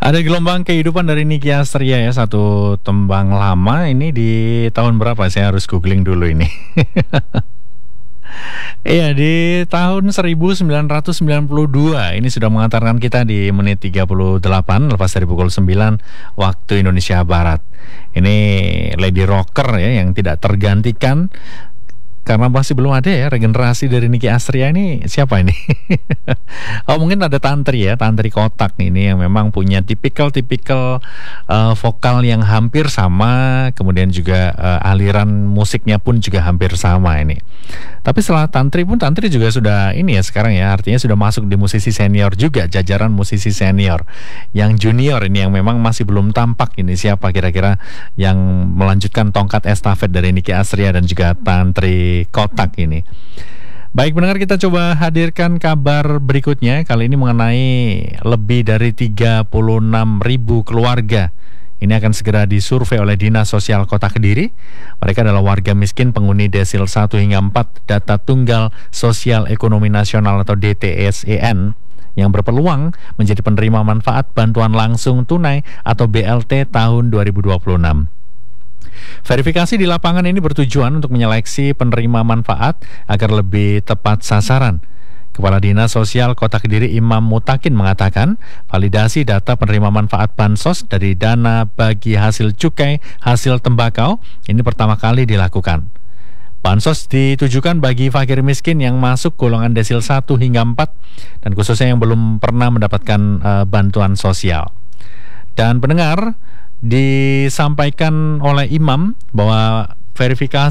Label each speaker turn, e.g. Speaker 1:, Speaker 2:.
Speaker 1: Ada gelombang kehidupan dari Nicky Astria ya, satu tembang lama ini di tahun berapa? Saya harus googling dulu ini. Iya, di tahun 1992. Ini sudah mengantarkan kita di menit 38 lepas dari pukul 9 waktu Indonesia Barat. Ini Lady Rocker ya yang tidak tergantikan. Karena masih belum ada ya regenerasi dari Nicky Astria ini. Siapa ini? Oh, mungkin ada Tantri ya, Tantri Kotak ini yang memang punya tipikal vokal yang hampir sama, kemudian juga aliran musiknya pun juga hampir sama ini. Tapi setelah Tantri juga sudah ini ya sekarang ya, artinya sudah masuk di musisi senior juga, jajaran musisi senior. Yang junior ini yang memang masih belum tampak, ini siapa kira-kira yang melanjutkan tongkat estafet dari Nicky Astria dan juga Tantri Kotak ini. Baik pendengar, kita coba hadirkan kabar berikutnya. Kali ini mengenai lebih dari 36.000 keluarga. Ini akan segera disurvei oleh Dinas Sosial Kota Kediri. Mereka adalah warga miskin penghuni desil 1 hingga 4 data tunggal sosial ekonomi nasional atau DTSEN yang berpeluang menjadi penerima manfaat bantuan langsung tunai atau BLT tahun 2026. Verifikasi di lapangan ini bertujuan untuk menyeleksi penerima manfaat agar lebih tepat sasaran. Kepala Dinas Sosial Kota Kediri Imam Mutakin mengatakan, validasi data penerima manfaat bansos dari dana bagi hasil cukai hasil tembakau ini pertama kali dilakukan. Bansos ditujukan bagi fakir miskin yang masuk golongan desil 1 hingga 4 dan khususnya yang belum pernah mendapatkan bantuan sosial. Dan pendengar, disampaikan oleh Imam bahwa verifikasi